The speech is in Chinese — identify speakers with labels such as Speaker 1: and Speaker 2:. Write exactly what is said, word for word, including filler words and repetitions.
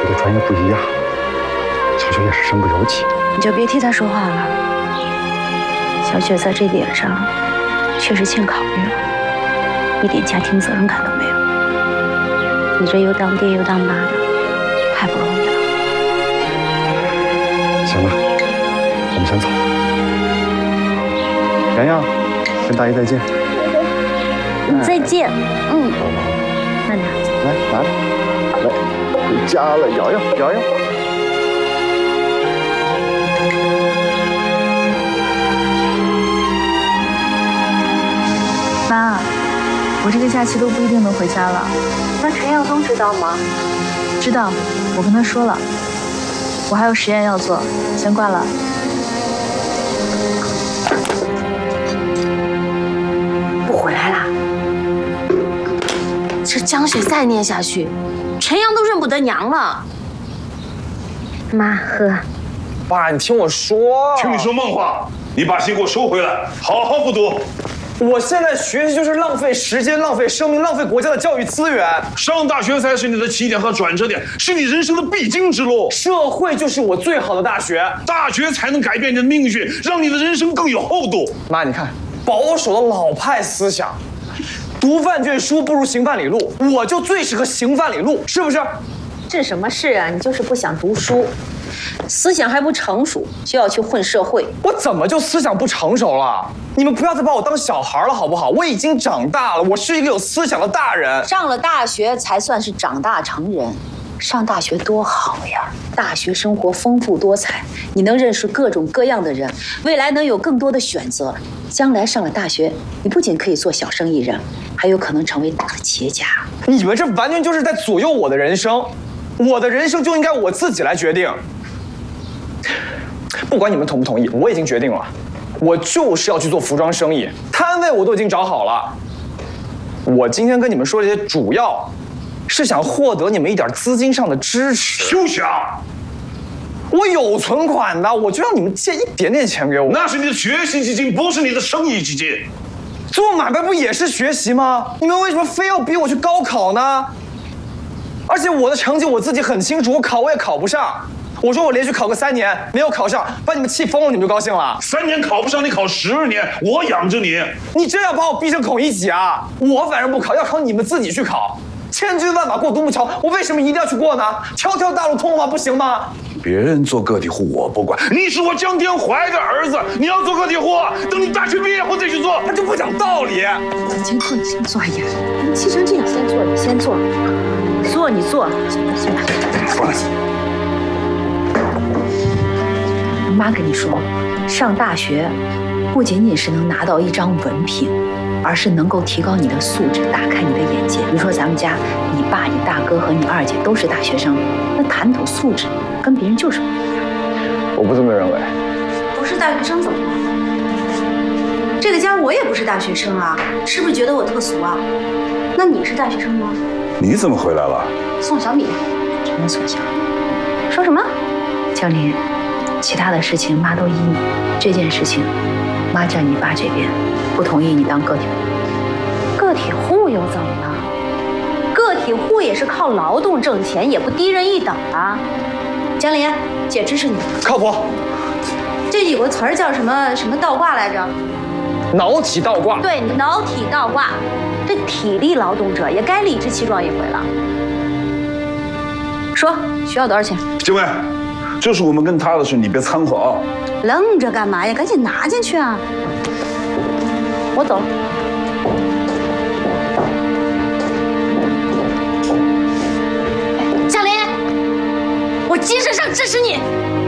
Speaker 1: 的专业不一样，小雪也是身不由己。
Speaker 2: 你就别替他说话了。小雪在这点上确实欠考虑了，一点家庭责任感都没有。你这又当爹又当妈的，太不容易了。
Speaker 1: 行吧，我们先走。洋洋，跟大姨再见。
Speaker 2: 再见。嗯。慢点。
Speaker 1: 来，拿着。来，回家了，瑶瑶，瑶瑶。
Speaker 3: 妈，我这个假期都不一定能回家了。
Speaker 2: 那陈耀东知道吗？
Speaker 3: 知道，我跟他说了。我还有实验要做，先挂了。
Speaker 2: 不回来啦？这江雪再念下去，陈阳都认不得娘了。妈，喝。
Speaker 4: 爸，你听我说。
Speaker 5: 听你说梦话，你把心给我收回来，好好复读。
Speaker 4: 我现在学习就是浪费时间、浪费生命、浪费国家的教育资源。
Speaker 5: 上大学才是你的起点和转折点，是你人生的必经之路。
Speaker 4: 社会就是我最好的大学，
Speaker 5: 大学才能改变你的命运，让你的人生更有厚度。
Speaker 4: 妈，你看，保守的老派思想，读万卷书不如行万里路，我就最适合行万里路，是不是？
Speaker 2: 这什么事啊？你就是不想读书，思想还不成熟，就要去混社会。
Speaker 4: 我怎么就思想不成熟了？你们不要再把我当小孩了，好不好？我已经长大了，我是一个有思想的大人。
Speaker 2: 上了大学才算是长大成人。上大学多好呀！大学生活丰富多彩，你能认识各种各样的人，未来能有更多的选择。将来上了大学，你不仅可以做小生意人，还有可能成为大的企业家。
Speaker 4: 你们这完全就是在左右我的人生，我的人生就应该我自己来决定。不管你们同不同意，我已经决定了，我就是要去做服装生意，摊位我都已经找好了。我今天跟你们说这些，主要是想获得你们一点资金上的支持。
Speaker 5: 休想！
Speaker 4: 我有存款的，我就让你们借一点点钱给我。
Speaker 5: 那是你的学习基金，不是你的生意基金。
Speaker 4: 做买卖不也是学习吗？你们为什么非要逼我去高考呢？而且我的成绩我自己很清楚，我考我也考不上。我说我连续考个三年没有考上，把你们气疯了，你们就高兴了？
Speaker 5: 三年考不上，你考十年，我养着你。
Speaker 4: 你真要把我逼成孔乙己啊？我反正不考，要考你们自己去考。千军万马过独木桥，我为什么一定要去过呢？条条大路通罗马不行吗？
Speaker 5: 别人做个体户我不管，你是我江天怀的儿子，你要做个体户，等你大学毕业后再去做。
Speaker 4: 他就不讲道理。
Speaker 2: 先坐，你先坐。哎呀，你气成这样，先坐，你先坐。坐，你坐。行吧。
Speaker 5: 坐。
Speaker 3: 妈跟你说，上大学不仅仅是能拿到一张文凭，而是能够提高你的素质，打开你的眼界。比如说咱们家，你爸、你大哥和你二姐都是大学生，那谈吐素质跟别人就是不一样。
Speaker 4: 我不这么认为。
Speaker 2: 不是大学生怎么了？这个家我也不是大学生啊，是不是觉得我特俗啊？那你是大学生吗？
Speaker 5: 你怎么回来了？
Speaker 2: 送小米。
Speaker 3: 什么送小米？
Speaker 2: 说什么？
Speaker 3: 江林，其他的事情妈都依你，这件事情妈站你爸这边，不同意你当个体户。
Speaker 2: 个体户又怎么了？个体户也是靠劳动挣钱，也不低人一等啊。江林，姐支持你。
Speaker 4: 靠谱。
Speaker 2: 这有个词儿叫什么什么倒挂来着？
Speaker 4: 脑体倒挂。
Speaker 2: 对，脑体倒挂。这体力劳动者也该理直气壮一回了。说需要多少钱？
Speaker 5: 静薇，这是我们跟他的事，你别掺和啊。
Speaker 2: 愣着干嘛呀？赶紧拿进去啊！我走了。江林，我精神上支持你。